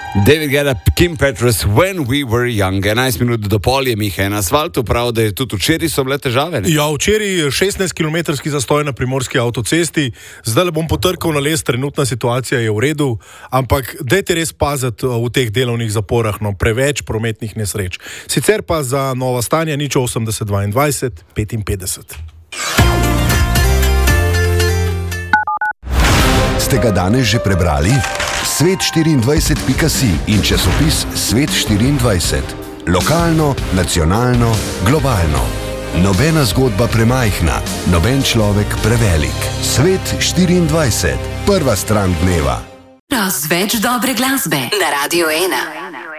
David Guetta, Kim Petras, When We Were Young. 11 minut do pol je Miha na asfaltu, prav, da je tudi včeraj so bile težave. Ne? Ja, včeraj 16-kilometrski zastoj na primorski avtocesti, zdaj le bom potrkal na les, trenutna situacija je v redu, ampak dajte res paziti v teh delovnih zaporah, no, preveč prometnih nesreč. Sicer pa za nova stanja 080 22 55. Ste ga danes že prebrali? Svet24.si in časopis Svet24. Lokalno, nacionalno, globalno. Nobena zgodba premajhna, noben človek prevelik. Svet24. Prva stran dneva. Več dobre glasbe na Radio 1.